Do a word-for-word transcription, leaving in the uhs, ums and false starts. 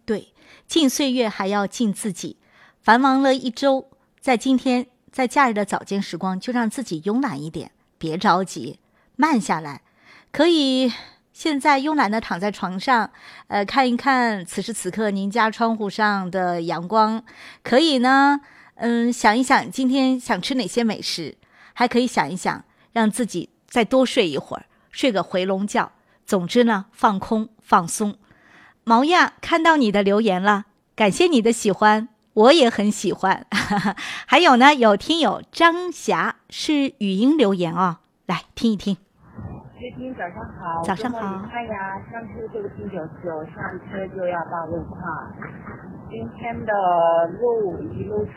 对，敬岁月还要敬自己。繁忙了一周，在今天，在假日的早间时光，就让自己慵懒一点，别着急，慢下来。可以现在慵懒的躺在床上，呃，看一看此时此刻您家窗户上的阳光。可以呢，嗯，想一想今天想吃哪些美食，还可以想一想，让自己再多睡一会儿，睡个回笼觉。总之呢，放空放松。毛亚看到你的留言了，感谢你的喜欢，我也很喜欢。还有呢，有听友张霞是语音留言哦，来听一听。 知听早上好， 早上好。 周末愉快呀！上车就听九九，上车就要报路况。今天的路一路